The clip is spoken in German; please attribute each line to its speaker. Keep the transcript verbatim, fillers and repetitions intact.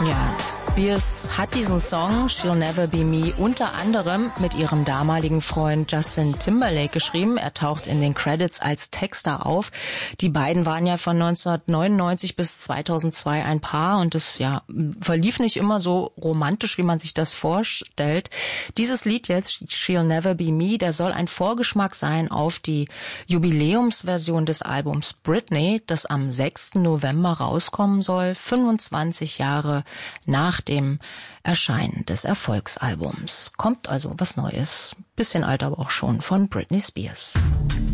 Speaker 1: Ja, Spears hat diesen Song She'll Never Be Me unter anderem mit ihrem damaligen Freund Justin Timberlake geschrieben. Er taucht in den Credits als Texter auf. Die beiden waren ja von neunzehnhundertneunundneunzig bis zweitausendzwei ein Paar und es ja verlief nicht immer so romantisch, wie man sich das vorstellt. Dieses Lied jetzt, She'll Never Be Me, der soll ein Vorgeschmack sein auf die Jubiläumsversion des Albums Britney, das am sechsten November rauskommen soll, fünfundzwanzig Jahre nach dem Erscheinen des Erfolgsalbums. Kommt also was Neues, bisschen alt aber auch schon, von Britney Spears.